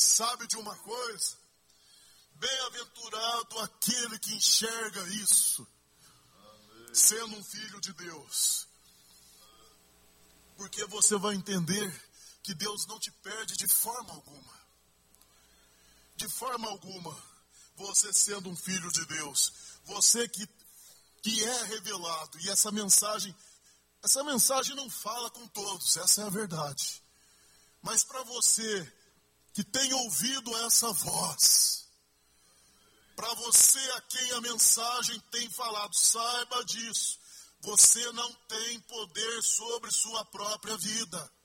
sabe de uma coisa? Bem-aventurado aquele que enxerga isso, sendo um filho de Deus. Porque você vai entender que Deus não te perde de forma alguma. De forma alguma, você sendo um filho de Deus, você que é revelado, e essa mensagem não fala com todos, essa é a verdade. Mas para você que tem ouvido essa voz, para você a quem a mensagem tem falado, saiba disso, você não tem poder sobre sua própria vida.